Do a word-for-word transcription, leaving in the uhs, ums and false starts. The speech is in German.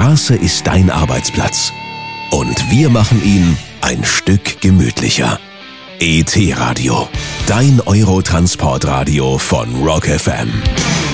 Straße ist dein Arbeitsplatz. Und wir machen ihn ein Stück gemütlicher. E T-Radio, dein Eurotransportradio von Rock F M.